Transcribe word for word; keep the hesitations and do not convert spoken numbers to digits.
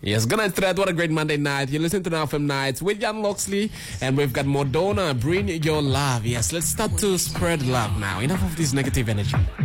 Yes, good night to that. What a great Monday night. You listen to Now F M Nights with Jan Loxley, and we've got Madonna, Bring Your Love. Yes, let's start to spread love now. Enough of this negative energy.